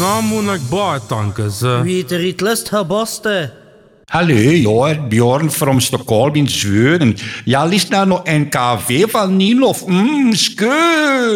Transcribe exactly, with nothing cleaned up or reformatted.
Nou moet ik baie danken, ze. Wie er het lust haboste? Hallo, ja, Bjorn from Stockholm in Zweden. Ja, lyssnar nog N K V van Nilov. Mm, skål!